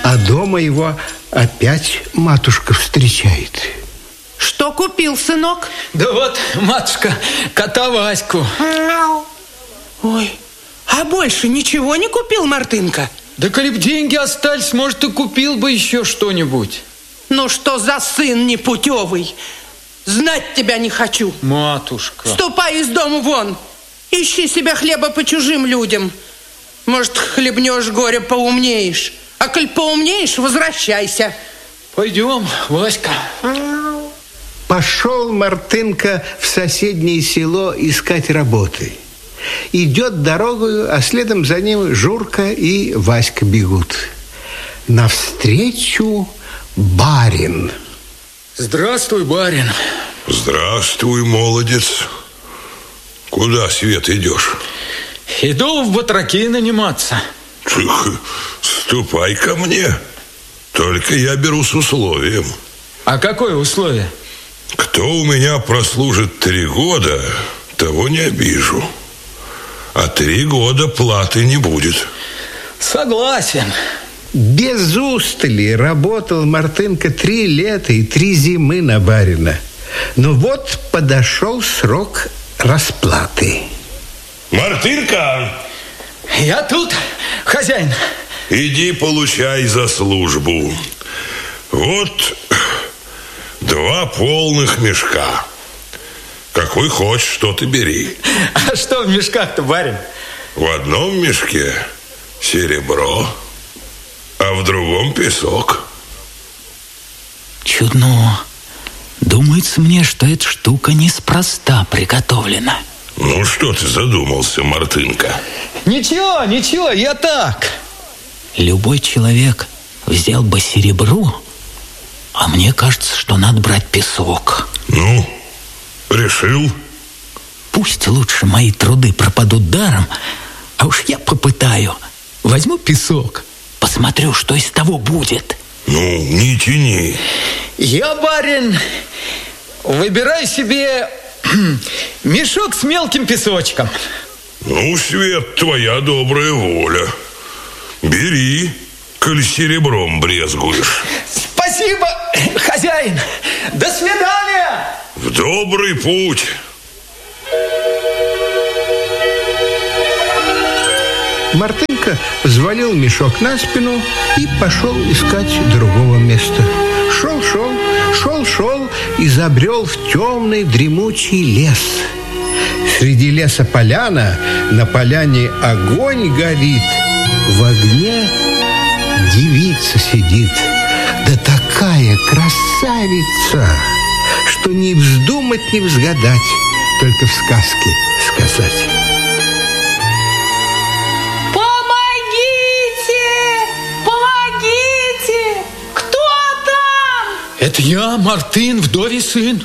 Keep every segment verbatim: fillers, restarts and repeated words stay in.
А дома его опять матушка встречает. Что купил, сынок? Да вот, матушка, кота Ваську. Ой, а больше ничего не купил, Мартынка? Да коли б деньги остались, может, и купил бы еще что-нибудь. Ну что за сын непутевый? Знать тебя не хочу. Матушка. Ступай из дома вон. Ищи себе хлеба по чужим людям. Может, хлебнешь горе, поумнеешь. А коль поумнеешь, возвращайся. Пойдем, Васька. Пошел Мартынка в соседнее село искать работы. Идет дорогою, а следом за ним Журка и Васька бегут. Навстречу барин. Здравствуй, барин. Здравствуй, молодец. Куда, Свет, идешь? Иду в батраки наниматься. Ступай ко мне. Только я беру с условием. А какое условие? Кто у меня прослужит три года, того не обижу. А три года платы не будет. Согласен. Без устали работал Мартынка три лета и три зимы на барина. Но вот подошел срок расплаты. Мартынка! Я тут, хозяин. Иди получай за службу. Вот два полных мешка. Какой хочешь, что ты бери. А что в мешках-то, барин? В одном мешке серебро, а в другом песок. Чудно. Думается мне, что эта штука неспроста приготовлена. Ну, что ты задумался, Мартынка? Ничего, ничего, я так. Любой человек взял бы серебро, а мне кажется, что надо брать песок. Ну, решил? Пусть лучше мои труды пропадут даром, а уж я попытаю. Возьму песок, посмотрю, что из того будет. Ну, не тяни. Я, барин, выбираю себе мешок с мелким песочком. Ну, Свет, твоя добрая воля. Бери, коль серебром брезгуешь. Спасибо, хозяин. До свидания. В добрый путь. Мартынка взвалил мешок на спину и пошел искать другого места. Шел-шел, шел-шел и забрел в темный дремучий лес. Среди леса поляна, на поляне огонь горит, в огне девица сидит. Да такая красавица, что не вздумать, не взгадать, только в сказке сказать. Это я, Мартын, вдовий сын.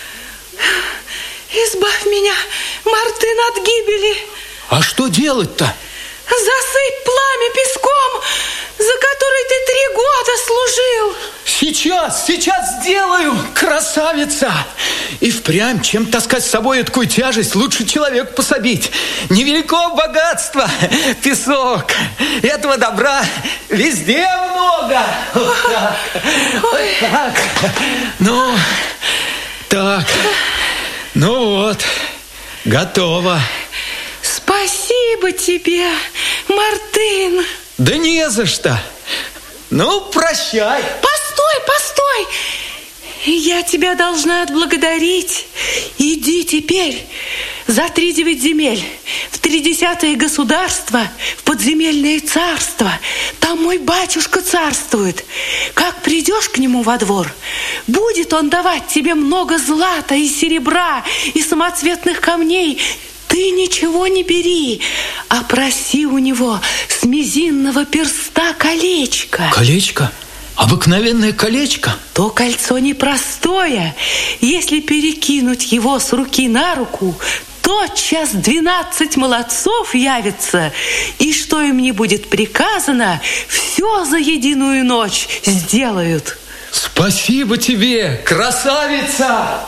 Избавь меня, Мартын, от гибели. А что делать-то? Засыпь пламя песком, за который ты три года служил. Сейчас, сейчас сделаю, красавица. И впрямь, чем таскать с собой такую тяжесть, лучше человеку пособить. Невелико богатство, песок. Этого добра везде много. Вот так, вот так. Ну, так. Ну вот, готово. Спасибо тебе, Мартын. Да не за что. Ну, прощай. Постой, постой. Я тебя должна отблагодарить. Иди теперь за три девять земель, в тридесятое государство, в подземельное царство. Там мой батюшка царствует. Как придешь к нему во двор, будет он давать тебе много злата и серебра, и самоцветных камней. Ты ничего не бери, а проси у него с мизинного перста колечко. Колечко? Обыкновенное колечко? То кольцо непростое. Если перекинуть его с руки на руку, тотчас двенадцать молодцов явится, и что им не будет приказано, все за единую ночь сделают. Спасибо тебе, красавица!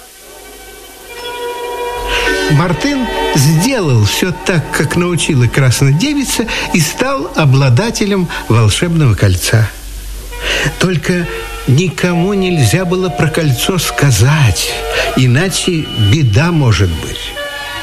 Мартын сделал все так, как научила красная девица, и стал обладателем волшебного кольца. Только никому нельзя было про кольцо сказать, иначе беда может быть.